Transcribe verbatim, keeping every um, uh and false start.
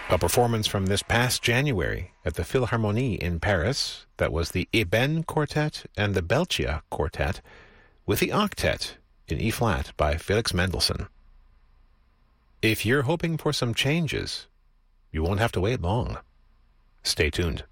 A performance from this past January at the Philharmonie in Paris that was the Eben Quartet and the Belcia Quartet with the Octet in E-flat by Felix Mendelssohn. If you're hoping for some changes, you won't have to wait long. Stay tuned.